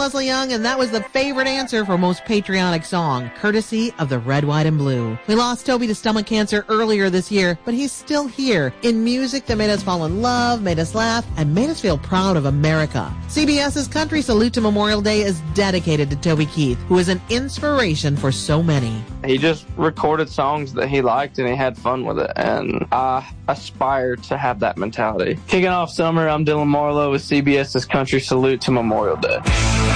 Leslie Young, and that was the favorite answer for most patriotic song, courtesy of the Red, White, and Blue. We lost Toby to stomach cancer earlier this year, but he's still here in music that made us fall in love, made us laugh, and made us feel proud of America. CBS's Country Salute to Memorial Day is dedicated to Toby Keith, who is an inspiration for so many. He just recorded songs that he liked and he had fun with it, and I aspire to have that mentality. Kicking off summer, I'm Dylan Marlowe with CBS's Country Salute to Memorial Day.